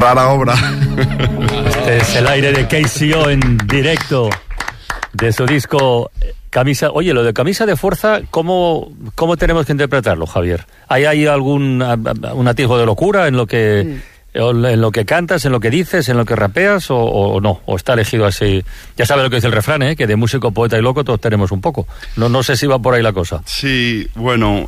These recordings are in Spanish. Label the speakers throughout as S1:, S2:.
S1: rara obra.
S2: Este es el aire de KCO en directo de su disco Camisa. Oye, lo de Camisa de Fuerza, ¿cómo tenemos que interpretarlo, Javier? ¿Hay algún un atisbo de locura en lo que cantas, en lo que dices, en lo que rapeas, o no? ¿O está elegido así? Ya sabes lo que dice el refrán, que de músico, poeta y loco todos tenemos un poco. No sé si va por ahí la cosa.
S1: Sí, bueno,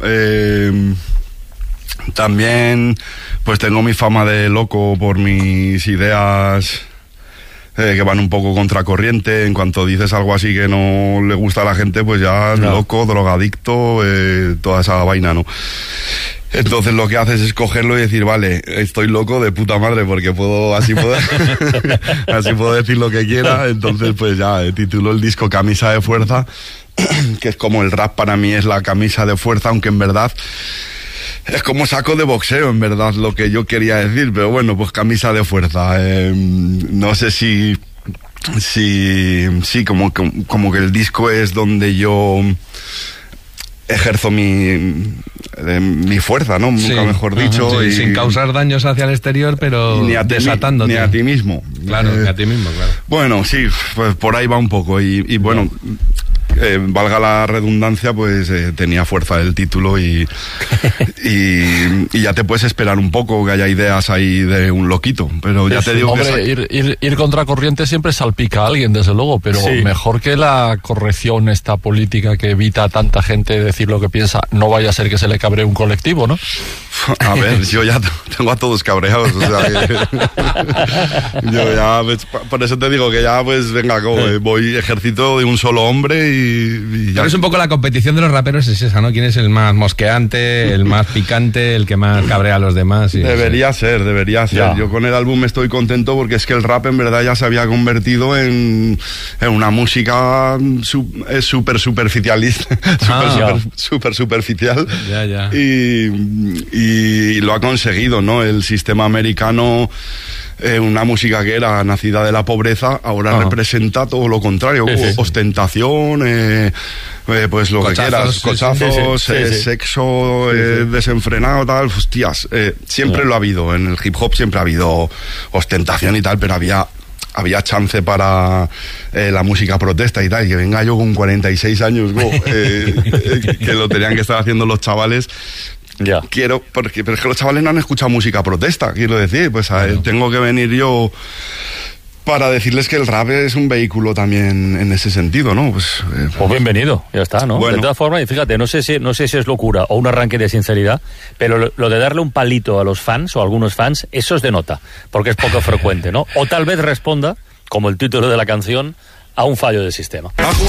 S1: también pues tengo mi fama de loco por mis ideas que van un poco contracorriente. En cuanto dices algo así que no le gusta a la gente, pues ya loco, drogadicto, toda esa vaina, ¿no? Entonces lo que haces es cogerlo y decir, vale, estoy loco de puta madre porque así puedo decir lo que quiera. Entonces pues ya titulo el disco Camisa de Fuerza, que es como el rap para mí es la camisa de fuerza, aunque en verdad es como saco de boxeo, en verdad, lo que yo quería decir, pero bueno, pues camisa de fuerza. No sé si como que el disco es donde yo ejerzo mi fuerza, ¿no? Nunca mejor dicho.
S3: Sí, y sin causar daños hacia el exterior, pero desatándote.
S1: Ni a ti mismo.
S3: Claro, ni a ti mismo, claro.
S1: Bueno, sí, pues por ahí va un poco. Y bueno, valga la redundancia, pues tenía fuerza el título y ya te puedes esperar un poco que haya ideas ahí de un loquito, pero ya te digo,
S4: hombre, ir contracorriente siempre salpica a alguien, desde luego, pero mejor que la corrección esta política que evita a tanta gente decir lo que piensa, no vaya a ser que se le cabree un colectivo, ¿no?
S1: A ver, yo ya tengo a todos cabreados, o sea que yo ya, pues, por eso te digo que ya, pues venga, voy ejército de un solo hombre y ya.
S3: Pero es un poco la competición de los raperos, es esa, ¿no? ¿Quién es el más mosqueante, el más picante, el que más cabrea a los demás?
S1: Debería ser. Ya. Yo con el álbum estoy contento porque es que el rap en verdad ya se había convertido en una música súper superficialista, súper superficial.
S3: Ya.
S1: Y lo ha conseguido, ¿no? El sistema americano, una música que era nacida de la pobreza, ahora representa todo lo contrario, ostentación, pues lo
S3: cochazos,
S1: que quieras, cochazos, sexo desenfrenado, tal, hostias, siempre lo ha habido, en el hip hop siempre ha habido ostentación y tal, pero había chance para la música protesta y tal, y que venga yo con 46 años, que lo tenían que estar haciendo los chavales.
S2: Ya.
S1: Pero es que los chavales no han escuchado música protesta, quiero decir, pues tengo que venir yo para decirles que el rap es un vehículo también en ese sentido, ¿no? Pues
S2: bienvenido, ya está, ¿no?
S1: Bueno.
S2: De todas formas, y fíjate, no sé si es locura o un arranque de sinceridad, pero lo de darle un palito a los fans o a algunos fans, eso es de nota, porque es poco frecuente, ¿no? O tal vez responda, como el título de la canción, a un fallo del sistema.